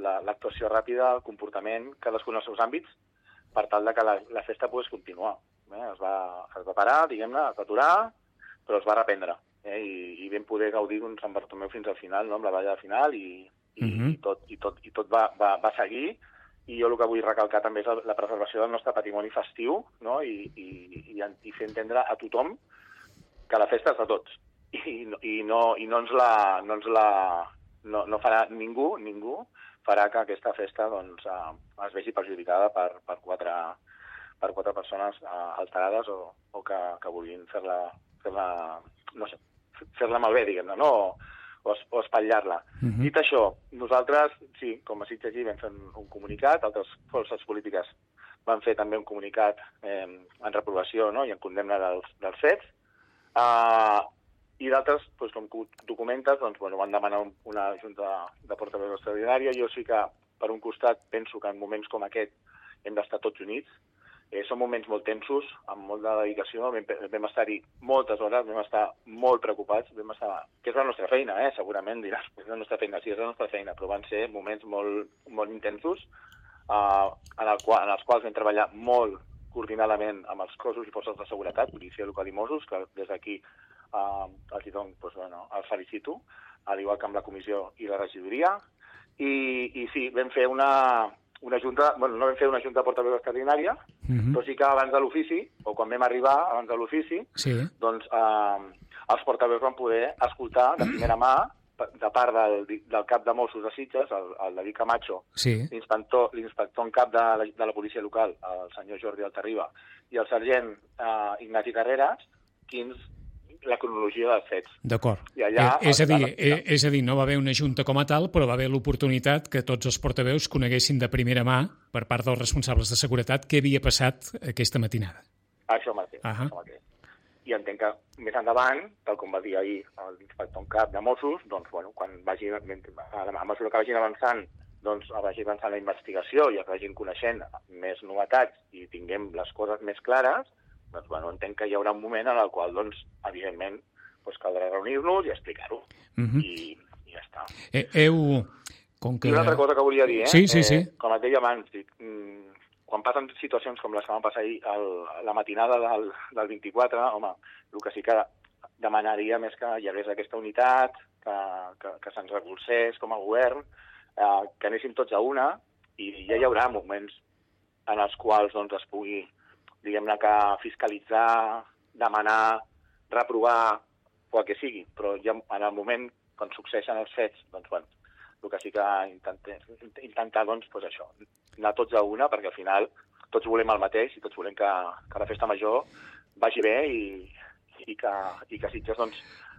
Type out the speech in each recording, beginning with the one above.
l'actuació ràpida, el comportament, cadascun als seus àmbits, per tal de que la festa pogués continuar. Es va parar, diguem-ne, es va aturar, però es va reprendre. I vam poder gaudir d'un Sant Bartomeu fins al final, no? Amb la balla de final, i tot va seguir. I jo el que vull recalcar també és la preservació del nostre patrimoni festiu, no? I fer entendre a tothom que la festa és de tots. I no farà ningú farà que aquesta festa doncs, es vegi perjudicada per quatre persones alterades o que vulguin fer-la no sé, fer-la malbé, diguem-ne, no? O espatllar-la. Dit això, nosaltres, sí, com a Sitges vam fer un comunicat, altres forces polítiques van fer també un comunicat en reprovació, no? I en condemna dels fets, i d'altres, doncs, com tu comentes, doncs, van demanar una junta de portaveus extraordinària. Jo sí que, per un costat, penso que en moments com aquest hem d'estar tots units. Són moments molt tensos, amb molta dedicació, vam estar-hi moltes hores, vam estar molt preocupats, que és la nostra feina, segurament diràs, és la nostra feina, sí, és la nostra feina, però van ser moments molt intensos, en els quals vam treballar molt coordinadament amb els cossos i forces de seguretat, policia local i Mossos, que des d'aquí els felicito, al igual que amb la comissió i la regidoria, i sí, vam fer una junta, no vam fer una junta de portaveus extraordinària, però sí que abans de l'ofici, o quan vam arribar abans de l'ofici, doncs els portaveus van poder escoltar de primera mà, de part del cap de Mossos de Sitges, el David Camacho, l'inspector en cap de la policia local, el senyor Jordi Altarriba, i el sergent Ignasi Carreras, la cronologia dels fets. D'acord. És a dir, no va haver una junta com a tal, però va haver l'oportunitat que tots els portaveus coneguessin de primera mà, per part dels responsables de seguretat, què havia passat aquesta matinada. Això mateix. I entenc que més endavant, tal com va dir ahir l'inspector en cap de Mossos, doncs, quan a mesura que vagin avançant, doncs vagi avançant la investigació i vagin coneixent més novetats i tinguem les coses més clares, doncs, entenc que hi haurà un moment en el qual, doncs, evidentment, caldrà reunir-nos i explicar-ho. I ja està. I una altra cosa que volia dir, Sí. Com et deia abans, quan passen situacions com les que van passar ahir la matinada del 24, home, el que sí que demanaria més que hi hagués aquesta unitat, que se'ns recolzés com a govern, que anéssim tots a una, i ja hi haurà moments en els quals doncs, es pugui, diguem-ne, que fiscalitzar, demanar, reprovar, o el que sigui, però ja en el moment, quan succeeixen els fets, doncs, el que sí que intentar, doncs, això, anar tots a una, perquè al final tots volem el mateix i tots volem que la festa major vagi bé i que Sitges, doncs,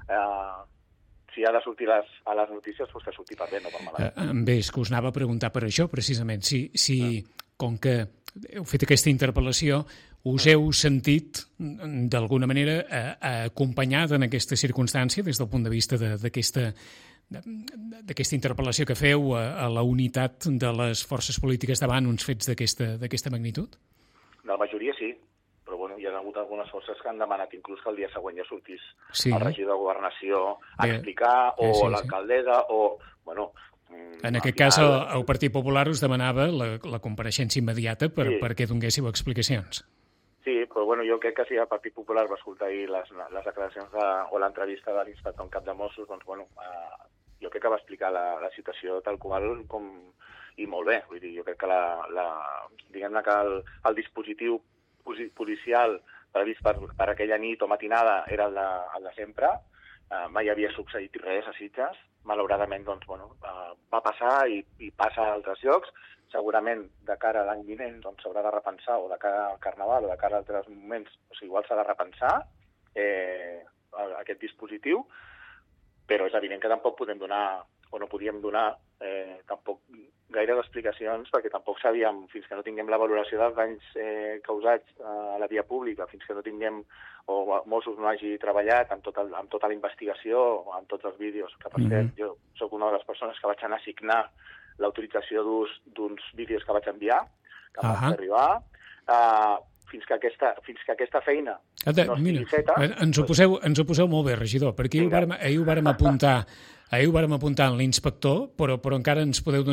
si ha de sortir a les notícies, doncs que surti per bé, no per malament. Bé, és que us anava a preguntar per això, precisament. Si com que heu fet aquesta interpel·lació, us heu sentit, d'alguna manera, acompanyat en aquesta circumstància, des del punt de vista d'aquesta interpel·lació que feu a la unitat de les forces polítiques davant uns fets d'aquesta magnitud? La majoria sí, però hi ha hagut algunes forces que han demanat inclús que el dia següent ja sortís el regidor de Governació a explicar, o l'alcaldessa, o... En aquest cas, el Partit Popular us demanava la compareixença immediata perquè donguéssiu explicacions. Sí, però jo crec que si el Partit Popular va escoltar ahir les declaracions o l'entrevista de l'inspector en cap de Mossos, doncs, jo crec que va explicar la situació tal qual i molt bé. Vull dir, jo crec que diguem-ne que el dispositiu policial previst per aquella nit o matinada era el de sempre. Mai havia succeït res a Sitges. Malauradament, doncs, va passar i passa a altres llocs. Segurament, de cara a l'any vinent, doncs, s'haurà de repensar, o de cara al Carnaval, o de cara a altres moments, igual s'ha de repensar aquest dispositiu, però és evident que tampoc podem donar, o no podíem donar, tampoc gaire explicacions, perquè tampoc sabíem, fins que no tinguem la valoració dels danys causats a la via pública, fins que no tinguem, o Mossos no hagi treballat amb tota la investigació, amb tots els vídeos, que per cert, jo soc una de les persones que vaig anar a signar l'autorització d'ús d'uns vídeos que vaig enviar, que em van arribar, fins que aquesta feina no estigui feta... Ens ho poseu molt bé, regidor, perquè ahir ho vàrem apuntar en l'inspector, però encara ens podeu donar